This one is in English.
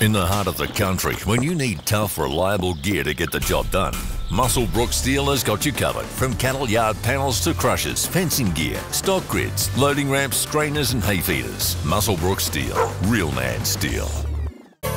In the heart of the country, when you need tough, reliable gear to get the job done, Muswellbrook Steel has got you covered. From cattle yard panels to crushers, fencing gear, stock grids, loading ramps, strainers and hay feeders. Muswellbrook Steel. Real man steel.